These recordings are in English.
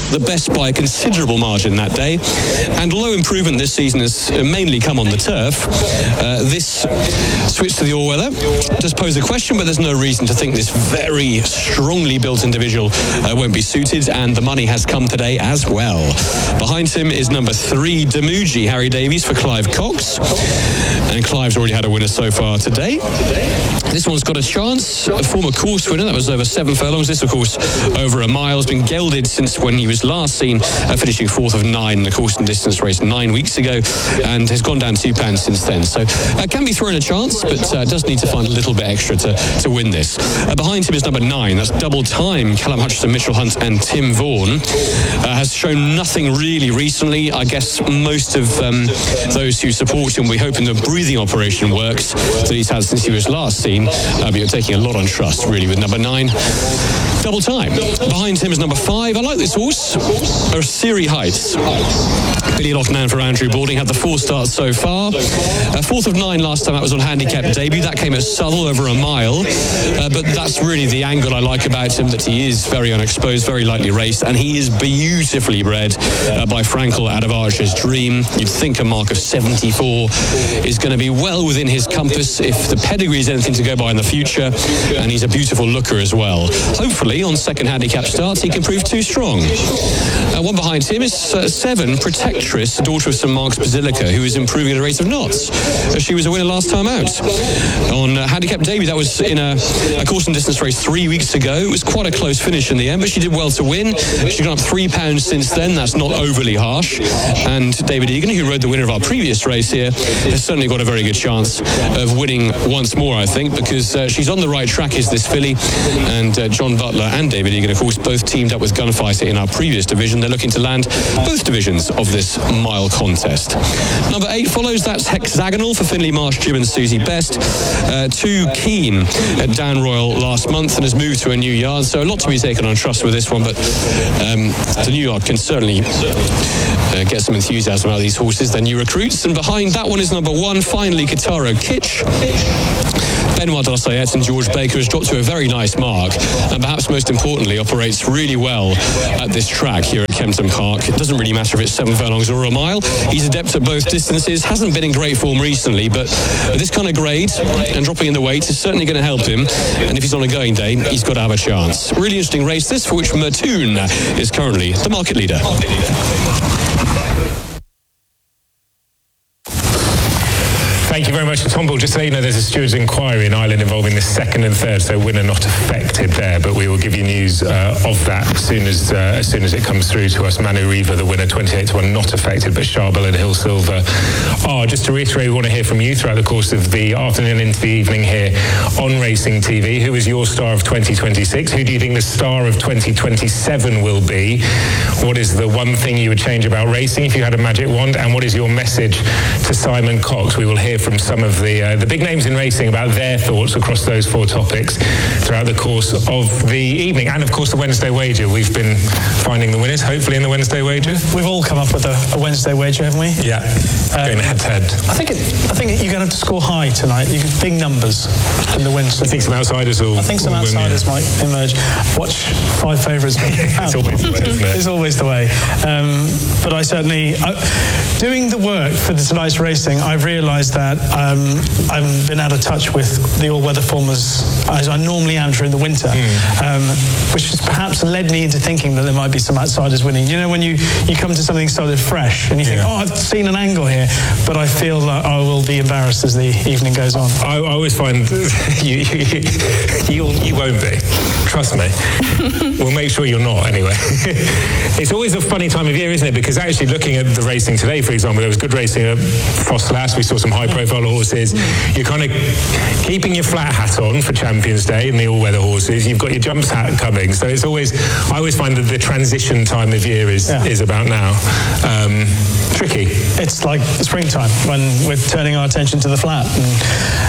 the best by a considerable margin that day. And although improvement this season has mainly come on the turf, this switch to the all-weather does pose a question, but there's no reason to think this very strongly built individual won't be suited, and the money has come today as well. Behind him is number 3, Demuji, Harry Davies for Clive Cox. And Clive's already had a winner so far today. This one's got a chance. A former course winner, that was over 7 furlongs. This, of course, over a mile. Has been gelded since when he was last seen finishing 4th of 9 in the course and distance race 9 weeks ago, and has gone down £2 since then. So can be thrown a chance, but does need to find a little bit extra to win this. Behind him is number 9. That's Double Time. Callum Hutchinson, Mitchell Hunt and Tim Vaughan. Has shown nothing really recently. I guess most of those who support him, we hope in the breathing operation works that he's had since he was last seen. But you're taking a lot on trust, really, with number 9. Double Time. Behind him is number 5. I like this horse. Siri Heights. Billy Loughnane for Andrew Balding. Had the 4 starts so far. 4th of 9 last time. That was on handicap debut. That came at Southwell over a mile. But that's really the angle I like about him, that he is very unexposed, very lightly raced, and he is beautifully bred by Frankel out of Archer's Dream. You'd think a mark of 74 is going to be well within his compass if the pedigree is anything to go by in the future, and he's a beautiful looker as well. Hopefully on second handicap starts he can prove too strong. One behind him is 7, Protectress, the daughter of St Mark's Basilica, who is improving at a rate of knots. She was a winner last time out. On handicap debut, that was in a course and distance race 3 weeks ago. It was quite a close finish in the end, but she did well to win. She's gone up £3 since then. That's not overly harsh. And David Egan, who rode the winner of our previous race here, has certainly got a very good chance of winning once more, I think, because she's on the right track, is this filly. And John Butler and David Egan, of course, both teamed up with Gunfighter in our previous division. They're looking to land both divisions of this mile contest. Number 8 follows. That's Hexagonal for Finley Marsh, Jim and Susie Best. Too Keen at Dan Royal last month and has moved to a new yard, so a lot to be taken on trust with this one, but the new yard can certainly get some enthusiasm out of these horses, their new recruits. And behind that one is number 1, finally, Kitaro Kitsch. Benoit de la Sayette and George Baker has dropped to a very nice mark, and perhaps most importantly operates really well at this track here at Kempton Park. It doesn't really matter if it's 7 furlongs or a mile. He's adept at both distances, hasn't been in great form recently, but this kind of grade and dropping in the weight is certainly going to help him, and if he's on a going day, he's got to have a chance. Really interesting race this, for which Mertoon is currently the market leader. Thank you very much to Tom Ball. Just to let you know, there's a steward's inquiry in Ireland involving the 2nd and 3rd, so winner not affected there, but we will give you news of that as soon as it comes through to us. Manu Riva, the winner, 28-1, not affected, but Charbel and Hill Silver are. Just to reiterate, we want to hear from you throughout the course of the afternoon into the evening here on Racing TV. Who is your star of 2026? Who do you think the star of 2027 will be? What is the one thing you would change about racing if you had a magic wand? And what is your message to Simon Cox? We will hear from some of the big names in racing about their thoughts across those 4 topics throughout the course of the evening. And of course the Wednesday wager. We've been finding the winners, hopefully, in the Wednesday wager. We've all come up with a Wednesday wager, haven't we? Yeah, going head to head. I think you're going to have to score high tonight. You get big numbers in the Wednesday. I think some outsiders will. I think some outsiders might emerge. Watch 5 favourites. It's always the way, isn't it? It's always the way. But I certainly, doing the work for tonight's racing, I've realised that I've been out of touch with the all-weather form as I normally am during the winter, which has perhaps led me into thinking that there might be some outsiders winning. You know, when you come to something sort of fresh and you think, I've seen an angle here, but I feel that I will be embarrassed as the evening goes on. I always find you won't be. Trust me. We'll make sure you're not, anyway. It's always a funny time of year, isn't it? Because actually looking at the racing today, for example, there was good racing at Frostlass. We saw some high-profile horses. You're kind of keeping your flat hat on for Champions Day and the all-weather horses. You've got your jumps hat coming. So it's always, I always find that the transition time of year is about now. Tricky. It's like springtime when we're turning our attention to the flat. And,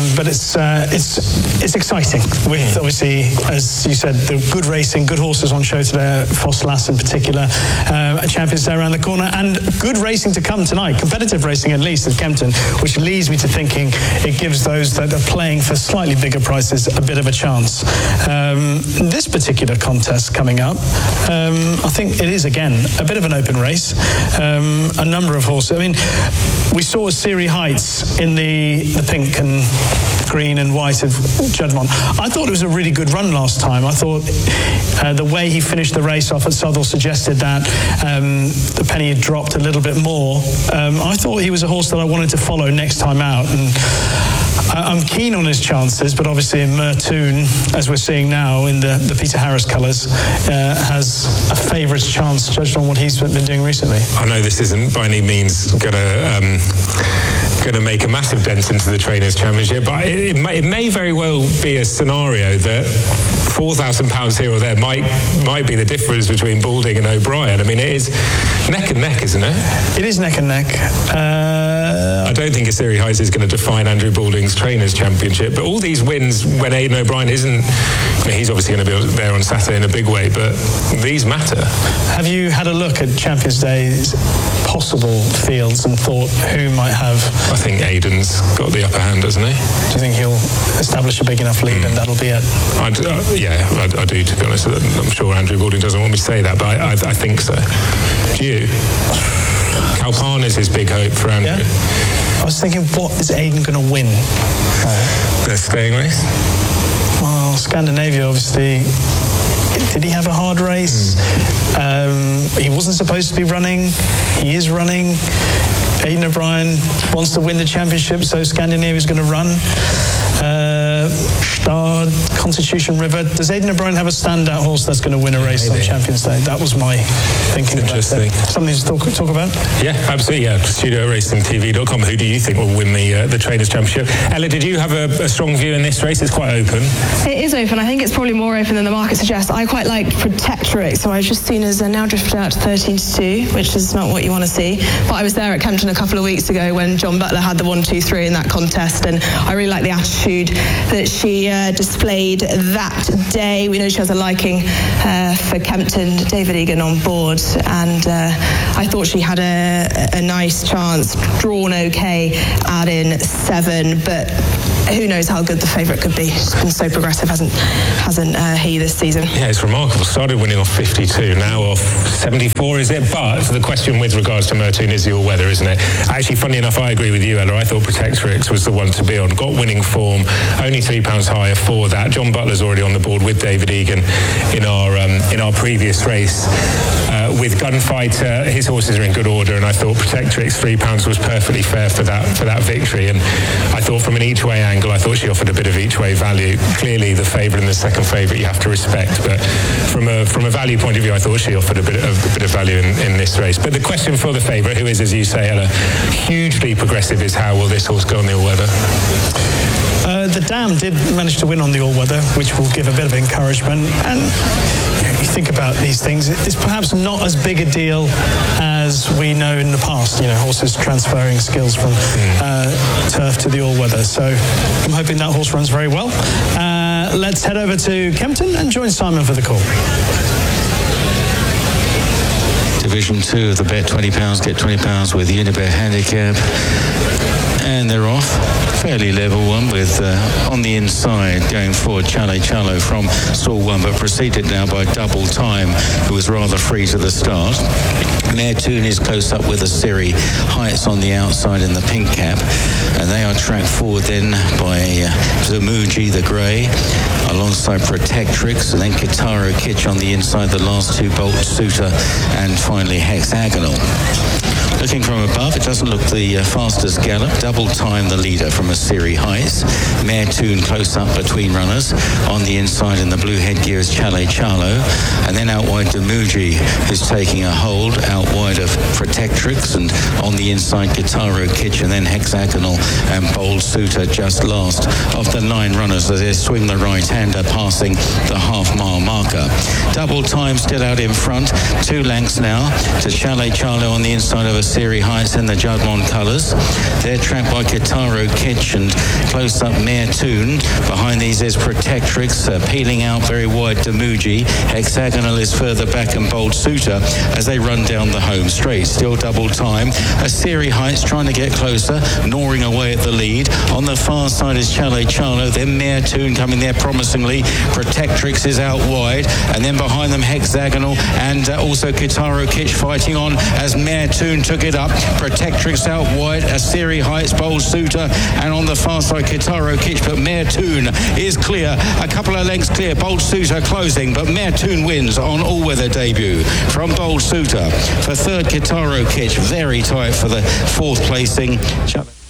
but it's exciting with, obviously, as you said, the good racing, good horses on show today, Foss Lass in particular, a Champions Day around the corner, and good racing to come tonight, competitive racing at least at Kempton, which leads me to thinking it gives those that are playing for slightly bigger prices a bit of a chance. This particular contest coming up, I think it is again a bit of an open race. A number of horses. I mean, we saw Siri Heights in the pink and green and white of Juddmonte. I thought it was a really good run last time. I thought the way he finished the race off at Southwell suggested that the penny had dropped a little bit more. I thought he was a horse that I wanted to follow next time out, and I'm keen on his chances, but obviously in Mertoon, as we're seeing now in the Peter Harris colours, has a favourite's chance judged on what he's been doing recently. I know this isn't by any means going to make a massive dent into the Trainers' Championship, but it may very well be a scenario that £4,000 here or there might be the difference between Balding and O'Brien. I mean, it is neck and neck, isn't it? It is neck and neck. I don't think Siri Heights is going to define Andrew Balding's Trainers' Championship, but all these wins when Aidan O'Brien isn't, I mean, he's obviously going to be there on Saturday in a big way, but these matter. Have you had a look at Champions Day's possible fields and thought who might have? I think Aidan's got the upper hand, hasn't he? Do you think he'll establish a big enough lead and that'll be it? I do, to be honest. I'm sure Andrew Balding doesn't want me to say that, but I think so. Do you? Calpan is his big hope for Andrew. Yeah. I was thinking, what is Aidan going to win? The staying race? Well, Scandinavia, obviously. Did he have a hard race? He wasn't supposed to be running. He is running. Aidan O'Brien wants to win the championship, so Scandinavia's going to run. Star, Constitution River. Does Aidan O'Brien have a standout horse that's going to win a race on Champions Day? That was my thinking about that. Something to talk about? Yeah, absolutely. Yeah, StudioRacingTV.com. Who do you think will win the Trainers' Championship? Ella, did you have a strong view in this race? It's quite open. It is open. I think it's probably more open than the market suggests. I quite like Protectorate, so I've just seen as now drifted out to 13-2, which is not what you want to see. But I was there at Kempton a couple of weeks ago when John Butler had the 1-2-3 in that contest, and I really like the attitude that she displayed that day. We know she has a liking for Kempton, David Egan on board, and I thought she had a nice chance, drawn okay out in 7, but who knows how good the favourite could be. She's been so progressive, hasn't he, this season? Yeah, it's remarkable. Started winning off 52, now off 74, is it? But the question with regards to Mertoon is the all-weather, isn't it? Actually, funny enough, I agree with you, Ella. I thought Protectorix was the one to be on. Got winning form, only £3 higher for that. John Butler's already on the board with David Egan in our previous race. With Gunfighter, his horses are in good order, and I thought Protectorix £3 was perfectly fair for that victory. And I thought from an each-way angle, I thought she offered a bit of each-way value. Clearly, the favourite and the second favourite you have to respect, but from a value point of view, I thought she offered a bit of value in this race. But the question for the favourite, who is, as you say, Ella, hugely progressive, is how will this horse go on the all-weather? The Dam did manage to win on the all-weather, which will give a bit of encouragement. And you think about these things, it's perhaps not as big a deal as we know in the past. You know, horses transferring skills from turf to the all-weather. So I'm hoping that horse runs very well. Let's head over to Kempton and join Simon for the call. Division 2 of the Bet £20, get £20 with Unibet Handicap. And they're off. Fairly level one with on the inside going forward Chale Chalo from stall 1, but preceded now by Double Time, who was rather free to the start. Mertoon is close up with a Siri Heights on the outside in the pink cap, and they are tracked forward then by Zamuji the grey alongside Protectrix, and then Kitaro Kitsch on the inside, the last two Bolt Suitor, and finally Hexagonal. Looking from above, it doesn't look the fastest gallop. Double Time the leader from a Siri Heights. Mertoon close up between runners. On the inside in the blue headgear is Chale Chalo. And then out wide Damuji, who's taking a hold out wide of Protectrix. And on the inside Kitaro Kitsch, and then Hexagonal and Bold Suitor just last of the 9 runners as they swing the right-hander passing the half-mile marker. Double Time still out in front. 2 lengths now to Chale Chalo on the inside of a Siri Heights in the Judmont colours. They're trapped by Kitaro Kitch and close up Mare Toon. Behind these is Protectrix, peeling out very wide Demuji. Hexagonal is further back and Bold Suitor as they run down the home straight. Still double time. Siri Heights trying to get closer, gnawing away at the lead. On the far side is Chalet Charlo, then Mare Toon coming there promisingly. Protectrix is out wide, and then behind them Hexagonal and also Kitaro Kitch fighting on as Mare Toon took it up. Protectrix out wide, Siri Heights, Bold Suitor, and on the far side Kitaro Kitch, but Mare Toon is clear, a couple of lengths clear. Bold Suitor closing, but Mare Toon wins on all-weather debut from Bold Suitor. For third, Kitaro Kitch, very tight for the fourth placing.